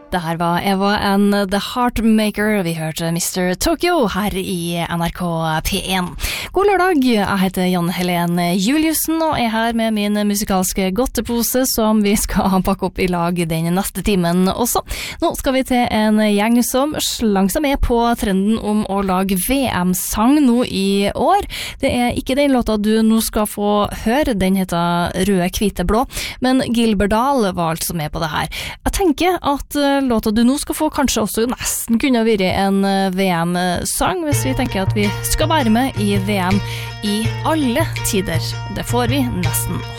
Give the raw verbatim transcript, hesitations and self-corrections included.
Det her var Eva and The Heartmaker. Vi hørte mister Tokyo her i N R K P én. God lørdag, jeg heter Jan Helene Juliussen og er her med min musikalske godtepose som vi skal pakke opp i lag den neste timen også. Nå skal vi til en gjeng som slang seg med på trenden om å lage V M-sang nå i år. Det er ikke den låta du nå skal få høre, den heter Røde, Hvite, Blå, men Gilbert Dahl var altså med på det her. Jeg tenker at låta du nå skal få kanskje også nesten kunne vært en V M-sang, hvis vi tenker at vi skal være med i V M i alle tider. Det får vi nesten